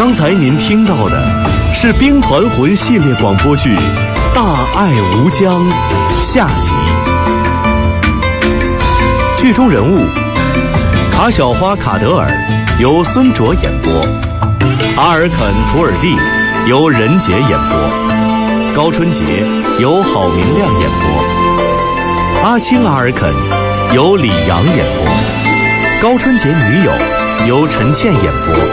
刚才您听到的是兵团魂系列广播剧《大爱无疆》下集。剧中人物卡小花卡德尔由孙卓演播，阿尔肯图尔蒂由任杰演播，高春杰由郝明亮演播，阿青阿尔肯由李阳演播，高春杰女友由陈倩演播。